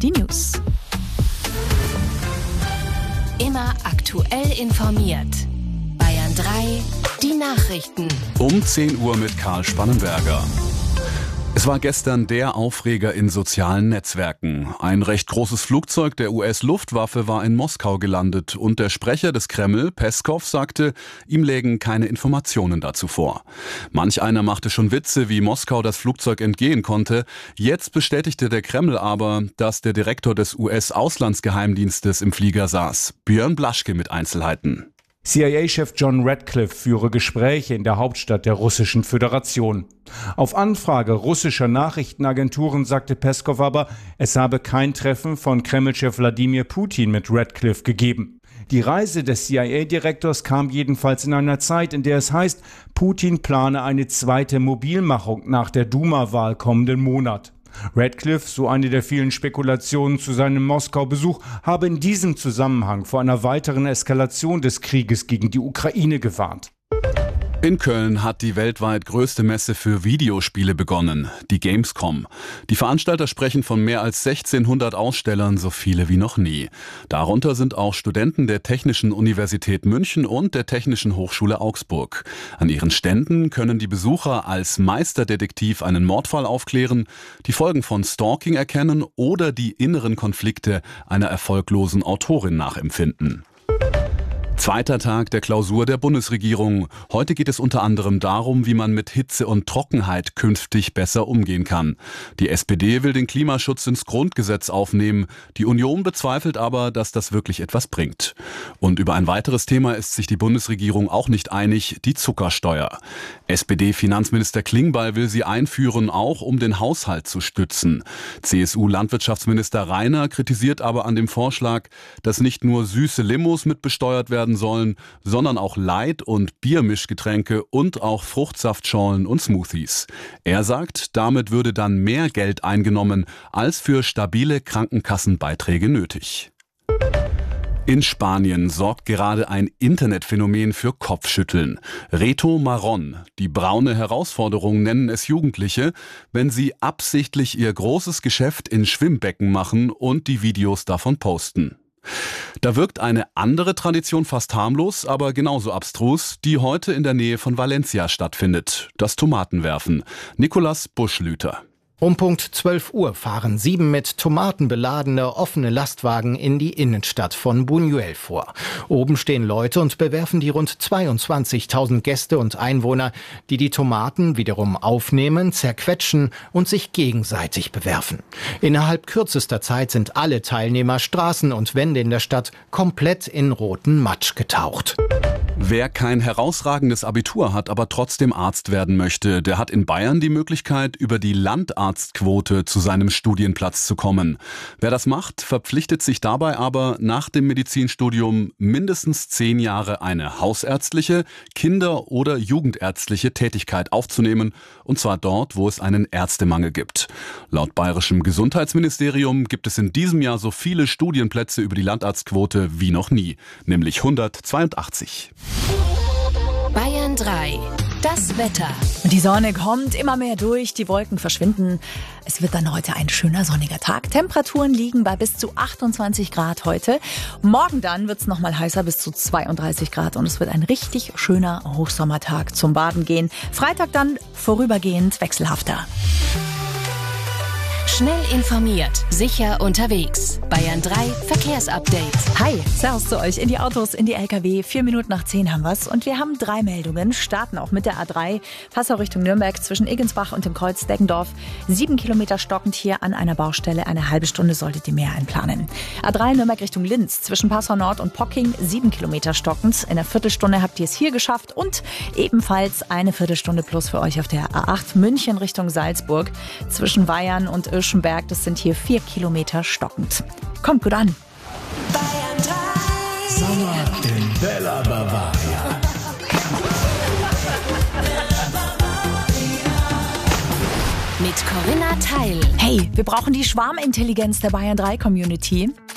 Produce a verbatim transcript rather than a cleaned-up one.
die News. Immer aktuell informiert. Bayern drei, die Nachrichten. Um zehn Uhr mit Karl Spannenberger. Es war gestern der Aufreger in sozialen Netzwerken. Ein recht großes Flugzeug der U S-Luftwaffe war in Moskau gelandet und der Sprecher des Kreml, Peskow, sagte, ihm lägen keine Informationen dazu vor. Manch einer machte schon Witze, wie Moskau das Flugzeug entgehen konnte. Jetzt bestätigte der Kreml aber, dass der Direktor des U S-Auslandsgeheimdienstes im Flieger saß. Björn Blaschke mit Einzelheiten. C I A-Chef John Ratcliffe führe Gespräche in der Hauptstadt der Russischen Föderation. Auf Anfrage russischer Nachrichtenagenturen sagte Peskow aber, es habe kein Treffen von Kreml-Chef Wladimir Putin mit Ratcliffe gegeben. Die Reise des C I A-Direktors kam jedenfalls in einer Zeit, in der es heißt, Putin plane eine zweite Mobilmachung nach der Duma-Wahl kommenden Monat. Ratcliffe, so eine der vielen Spekulationen zu seinem Moskau-Besuch, habe in diesem Zusammenhang vor einer weiteren Eskalation des Krieges gegen die Ukraine gewarnt. In Köln hat die weltweit größte Messe für Videospiele begonnen, die Gamescom. Die Veranstalter sprechen von mehr als sechzehnhundert Ausstellern, so viele wie noch nie. Darunter sind auch Studenten der Technischen Universität München und der Technischen Hochschule Augsburg. An ihren Ständen können die Besucher als Meisterdetektiv einen Mordfall aufklären, die Folgen von Stalking erkennen oder die inneren Konflikte einer erfolglosen Autorin nachempfinden. Zweiter Tag der Klausur der Bundesregierung. Heute geht es unter anderem darum, wie man mit Hitze und Trockenheit künftig besser umgehen kann. Die S P D will den Klimaschutz ins Grundgesetz aufnehmen. Die Union bezweifelt aber, dass das wirklich etwas bringt. Und über ein weiteres Thema ist sich die Bundesregierung auch nicht einig, die Zuckersteuer. S P D-Finanzminister Klingbeil will sie einführen, auch um den Haushalt zu stützen. C S U-Landwirtschaftsminister Rainer kritisiert aber an dem Vorschlag, dass nicht nur süße Limos mit besteuert werden sollen, sondern auch Light- und Biermischgetränke und auch Fruchtsaftschorlen und Smoothies. Er sagt, damit würde dann mehr Geld eingenommen, als für stabile Krankenkassenbeiträge nötig. In Spanien sorgt gerade ein Internetphänomen für Kopfschütteln. Reto Marron, die braune Herausforderung nennen es Jugendliche, wenn sie absichtlich ihr großes Geschäft in Schwimmbecken machen und die Videos davon posten. Da wirkt eine andere Tradition fast harmlos, aber genauso abstrus, die heute in der Nähe von Valencia stattfindet. Das Tomatenwerfen. Nicolas Buschlüter. Um Punkt zwölf Uhr fahren sieben mit Tomaten beladene offene Lastwagen in die Innenstadt von Buñuel vor. Oben stehen Leute und bewerfen die rund zweiundzwanzigtausend Gäste und Einwohner, die die Tomaten wiederum aufnehmen, zerquetschen und sich gegenseitig bewerfen. Innerhalb kürzester Zeit sind alle Teilnehmer, Straßen und Wände in der Stadt komplett in roten Matsch getaucht. Wer kein herausragendes Abitur hat, aber trotzdem Arzt werden möchte, der hat in Bayern die Möglichkeit, über die Landarztquote zu seinem Studienplatz zu kommen. Wer das macht, verpflichtet sich dabei aber nach dem Medizinstudium mindestens zehn Jahre eine hausärztliche, kinder- oder jugendärztliche Tätigkeit aufzunehmen, und zwar dort, wo es einen Ärztemangel gibt. Laut bayerischem Gesundheitsministerium gibt es in diesem Jahr so viele Studienplätze über die Landarztquote wie noch nie, nämlich hundertzweiundachtzig. Bayern drei, das Wetter. Die Sonne kommt immer mehr durch, die Wolken verschwinden. Es wird dann heute ein schöner sonniger Tag. Temperaturen liegen bei bis zu achtundzwanzig Grad heute. Morgen dann wird es nochmal heißer, bis zu zweiunddreißig Grad. Und es wird ein richtig schöner Hochsommertag zum Baden gehen. Freitag dann vorübergehend wechselhafter. Schnell informiert, sicher unterwegs. Bayern drei Verkehrsupdate. Hi, servus zu euch in die Autos, in die L K W. Vier Minuten nach zehn haben wir's und wir haben drei Meldungen. Starten auch mit der A drei. Passau Richtung Nürnberg zwischen Eggensbach und dem Kreuz Deggendorf. Sieben Kilometer stockend hier an einer Baustelle. Eine halbe Stunde solltet ihr mehr einplanen. A drei Nürnberg Richtung Linz zwischen Passau Nord und Pocking. Sieben Kilometer stockend. In einer Viertelstunde habt ihr es hier geschafft und ebenfalls eine Viertelstunde plus für euch auf der A acht München Richtung Salzburg. Zwischen Weyern und Irschenberg. Das sind hier vier Kilometer stockend. Kommt gut an. Bayern drei. Sommer in Bella Bavaria. Mit Corinna Teil. Hey, wir brauchen die Schwarmintelligenz der Bayern drei Community.